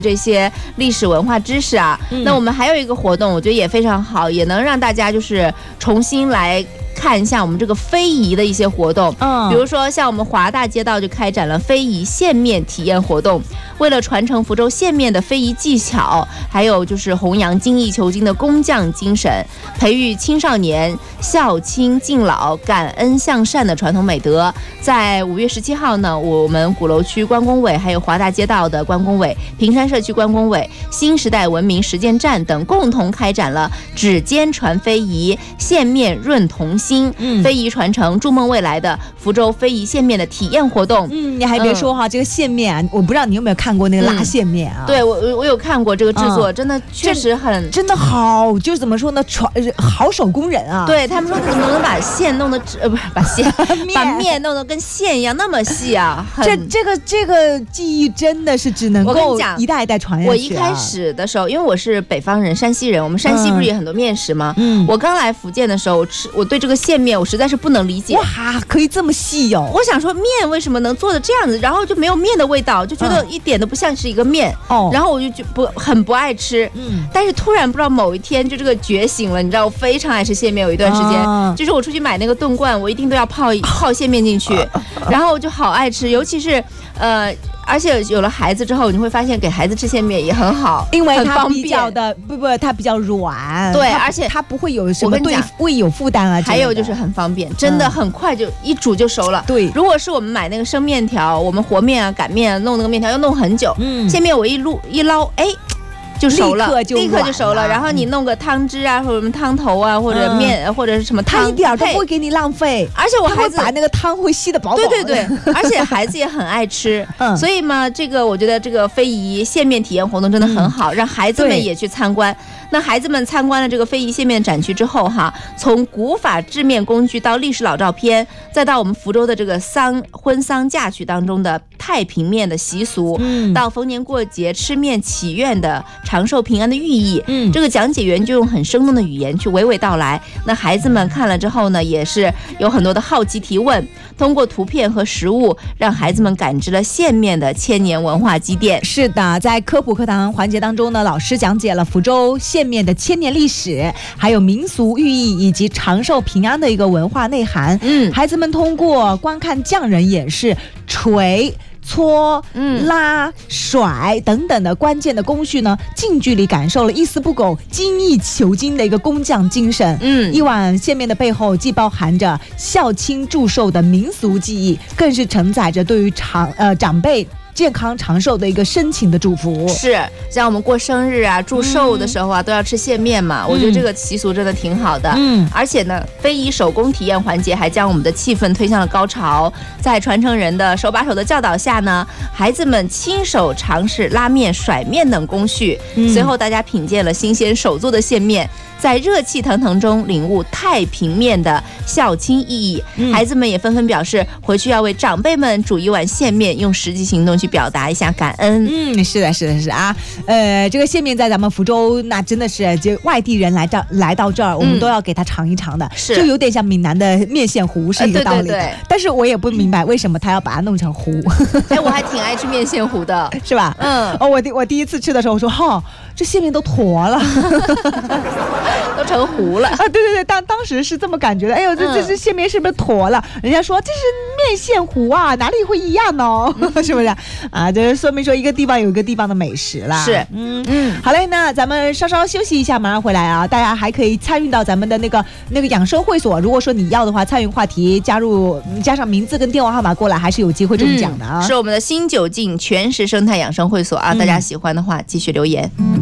这些历史文化知识啊。那我们还有一个活动，我觉得也非常好，也能让大家就是重新来看一下我们这个非遗的一些活动。比如说像我们华大街道就开展了非遗线面体验活动，为了传承福州线面的非遗技巧，还有就是弘扬精益求精的工匠精神，培育青少年孝亲敬老、感恩向善的传统美德。在5月17号呢，我们鼓楼区关工委、还有华大街道的关工委、平山社区关工委、新时代文明实践站等共同开展了指尖传非遗、线面润童心、非遗传承筑梦未来的福州非遗线面的体验活动。 你还别说哈，这个线面啊，我不知道你有没有看过那个拉线面啊？ 对，我有看过这个制作，真的确实真的好，就是怎么说呢，好手工人啊。 对，他们说怎么能把线弄得不是把面弄得跟线一样那么细啊？ 这个技艺真的是只能够一代一代传下去。 我一开始的时候，因为我是北方人，山西人，我们山西不是也很多面食吗？我刚来福建的时候，我对这个线面我实在是不能理解。 哇，可以这么细哦！ 我想说面为什么能做的这样子，然后就没有面的味道，就觉得一点都不像是一个面。然后我就很不爱吃。但是突然不知道某一天就这个觉醒了，你知道我非常爱吃线面，有一段时间，就是我出去买那个炖罐，我一定都要泡线面进去，然后我就好爱吃，尤其是而且有了孩子之后，你会发现给孩子吃线面也很好， 因为它比较的它比较软， 对，而且它不会有什么对胃有负担啊。 还有就是很方便，真的很快就一煮就熟了。 对， 如果是我们买那个生面条，我们和面啊、擀面啊弄那个面条要弄很久，线面我一捞，哎。就熟了，立刻就熟了。然后你弄个汤汁啊，或者什么汤头啊，或者面，或者是什么汤， 他一点都不会给你浪费。 而且我孩子把那个汤会吸得饱饱的。 对，而且孩子也很爱吃。所以嘛，这个我觉得这个非遗线面体验活动真的很好，让孩子们也去参观。那孩子们参观了这个非遗线面展区之后哈，从古法制面工具到历史老照片，再到我们福州的这个婚丧嫁娶当中的太平面的习俗，到逢年过节吃面祈愿的长寿平安的寓意，这个讲解员就用很生动的语言去娓娓道来。那孩子们看了之后呢，也是有很多的好奇提问，通过图片和实物，让孩子们感知了线面的千年文化积淀。 是的，在科普课堂环节当中呢，老师讲解了福州线面的千年历史，还有民俗寓意以及长寿平安的一个文化内涵。孩子们通过观看匠人演示锤、搓、拉、甩等等的关键的工序呢，近距离感受了一丝不苟、精益求精的一个工匠精神。一碗线面的背后既包含着孝亲祝寿的民俗技艺，更是承载着对于长辈健康长寿的一个深情的祝福。 是，像我们过生日啊、祝寿的时候啊，都要吃线面嘛。我觉得这个习俗真的挺好的。而且呢，非遗手工体验环节还将我们的气氛推向了高潮。在传承人的手把手的教导下呢，孩子们亲手尝试拉面、甩面等工序。随后大家品鉴了新鲜手做的线面，在热气腾腾中领悟太平面的孝亲意义。孩子们也纷纷表示，回去要为长辈们煮一碗线面，用实际行动去表达一下感恩。 是的啊。这个线面在咱们福州，那真的是就外地人来到这儿，我们都要给他尝一尝的。就有点像闽南的面线糊是一个道理。 对。 但是我也不明白为什么他要把它弄成糊。 我还挺爱吃面线糊的， 是吧？我第一次吃的时候，我说这线面都坨了。 都成糊了。 对，当时是这么感觉的。哎呦，这线面是不是坨了？人家说这是面线糊啊，哪里会一样呢？是不是啊？这说明说一个地方有一个地方的美食啦。 是， 好嘞，那咱们稍稍休息一下，马上回来啊！大家还可以参与到咱们的那个养生会所。如果说你要的话，参与话题加上名字跟电话号码过来，还是有机会中奖的啊！ 是我们的新九境全食生态养生会所啊！大家喜欢的话，继续留言。